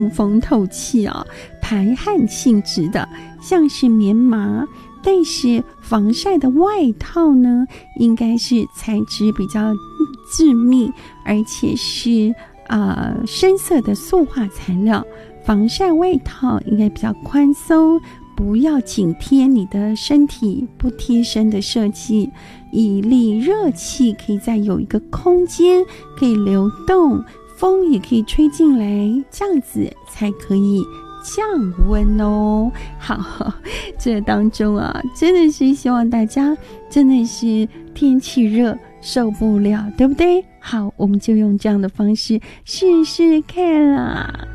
风透气啊，排汗性质的，像是棉麻。但是防晒的外套呢，应该是材质比较致密，而且是深色的塑化材料。防晒外套应该比较宽松，不要紧贴你的身体，不贴身的设计，以利热气可以再有一个空间可以流动，风也可以吹进来，这样子才可以降温哦。好，这当中啊，真的是希望大家真的是天气热受不了，对不对？好，我们就用这样的方式试试看啦。